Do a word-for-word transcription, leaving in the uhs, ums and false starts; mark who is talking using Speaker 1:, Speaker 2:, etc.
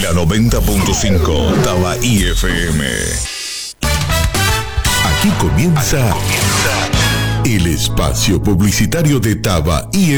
Speaker 1: la noventa punto cinco Tabaí F M. Aquí comienza el espacio publicitario de Tabaí